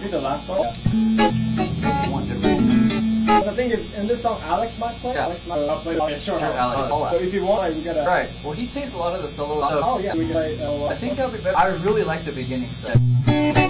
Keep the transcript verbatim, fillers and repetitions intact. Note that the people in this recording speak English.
think the last part. Yeah. One different. But the thing is, in this song, Alex might play. Yeah. Alex might uh, play. Oh yeah, sure. Sure, Alex. Uh, so if you want, like, we gotta. Right. Well, he takes a lot of the solo stuff. Oh yeah, we gotta. Uh, I think that'll be better. I really like the beginning stuff.